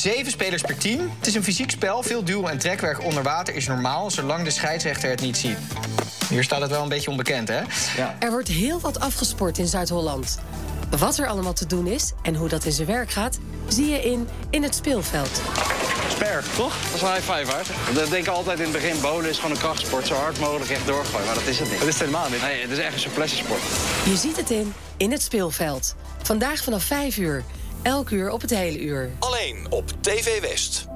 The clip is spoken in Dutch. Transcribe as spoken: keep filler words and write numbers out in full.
Zeven spelers per team. Het is een fysiek spel. Veel duel- en trekwerk onder water is normaal, zolang de scheidsrechter het niet ziet. Hier staat het wel een beetje onbekend, hè? Ja. Er wordt heel wat afgesport in Zuid-Holland. Wat er allemaal te doen is en hoe dat in zijn werk gaat, zie je in In het Speelveld. Sper, toch? Dat is een high five, hè? We denken altijd in het begin, bowlen is gewoon een krachtsport. Zo hard mogelijk echt doorgooien, maar dat is het niet. Dat is het helemaal niet. Nee, het is echt een souplesse sport. Je ziet het in In het Speelveld. Vandaag vanaf vijf uur. Elk uur op het hele uur. Alleen op T V West.